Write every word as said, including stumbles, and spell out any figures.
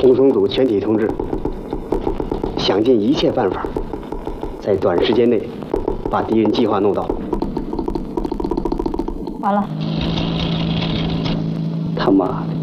红松组全体同志想尽一切办法，在短时间内把敌人计划弄倒。 完了。 他妈的！